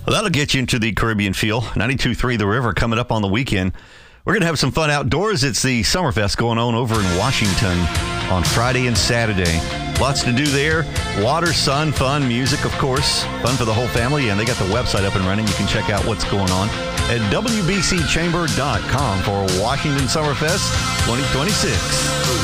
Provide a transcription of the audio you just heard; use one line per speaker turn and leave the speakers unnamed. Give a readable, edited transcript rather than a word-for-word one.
Well, that'll get you into the Caribbean feel. 92.3 The River coming up on the weekend. We're going to have some fun outdoors. It's the Summerfest going on over in Washington on Friday and Saturday. Lots to do there. Water, sun, fun, music, of course. Fun for the whole family. And they got the website up and running. You can check out what's going on at WBCChamber.com for Washington Summerfest 2026.